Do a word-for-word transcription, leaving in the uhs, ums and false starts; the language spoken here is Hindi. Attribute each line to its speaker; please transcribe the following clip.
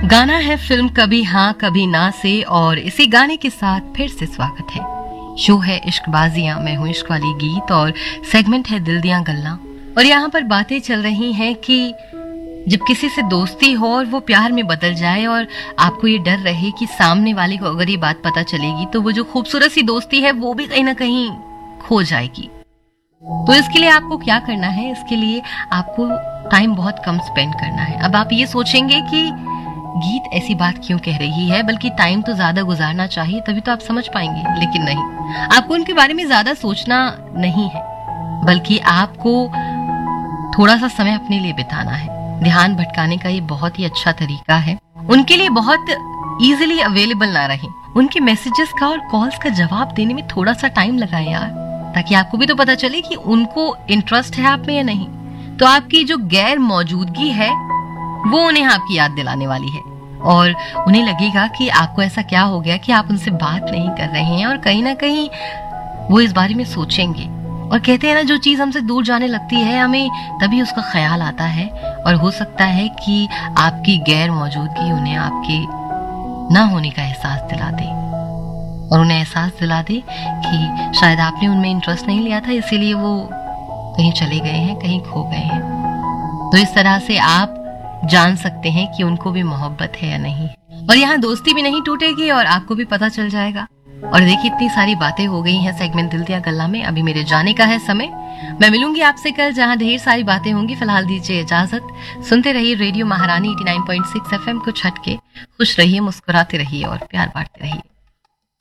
Speaker 1: गाना है फिल्म कभी हाँ कभी ना से और इसी गाने के साथ फिर से स्वागत है। शो है इश्कबाजियां, मैं हूँ इश्क वाली गीत और सेगमेंट है दिल दियां गल्ला। और यहाँ पर बातें चल रही हैं कि जब किसी से दोस्ती हो और वो प्यार में बदल जाए और आपको ये डर रहे कि सामने वाले को अगर ये बात पता चलेगी तो वो जो खूबसूरत सी दोस्ती है वो भी कहीं ना कहीं खो जाएगी। तो इसके लिए आपको क्या करना है? इसके लिए आपको टाइम बहुत कम स्पेंड करना है। अब आप ये सोचेंगे कि गीत ऐसी बात क्यों कह रही है, बल्कि टाइम तो ज्यादा गुजारना चाहिए तभी तो आप समझ पाएंगे। लेकिन नहीं, आपको उनके बारे में ज्यादा सोचना नहीं है, बल्कि आपको थोड़ा सा समय अपने लिए बिताना है। ध्यान भटकाने का ये बहुत ही अच्छा तरीका है। उनके लिए बहुत इजीली अवेलेबल ना रहें। उनके मैसेजेस का और कॉल्स का जवाब देने में थोड़ा सा टाइम लगाएं यार, ताकि आपको भी तो पता चले कि उनको इंटरेस्ट है आप में या नहीं। तो आपकी जो गैर मौजूदगी है वो उन्हें आपकी याद दिलाने वाली है और उन्हें लगेगा कि आपको ऐसा क्या हो गया कि आप उनसे बात नहीं कर रहे हैं, और कहीं ना कहीं वो इस बारे में सोचेंगे। और कहते हैं ना, जो चीज हमसे दूर जाने लगती है हमें तभी उसका ख्याल आता है, और हो सकता है कि आपकी गैर मौजूदगी उन्हें आपके ना होने का एहसास दिला दे और उन्हें एहसास दिला दे कि शायद आपने उनमें इंटरेस्ट नहीं लिया था, इसीलिए वो कहीं चले गए हैं, कहीं खो गए हैं। तो इस तरह से आप जान सकते हैं कि उनको भी मोहब्बत है या नहीं। और यहाँ दोस्ती भी नहीं टूटेगी और आपको भी पता चल जाएगा। और देखिए, इतनी सारी बातें हो गई हैं सेगमेंट दिल दिया गल्ला में। अभी मेरे जाने का है समय। मैं मिलूंगी आपसे कल, जहाँ ढेर सारी बातें होंगी। फिलहाल दीजिए इजाजत। सुनते रहिए रेडियो महारानी नवासी पॉइंट छह एफएम। कुछ हटके खुश रहिए, मुस्कुराते रहिए और प्यार बांटते रहिए।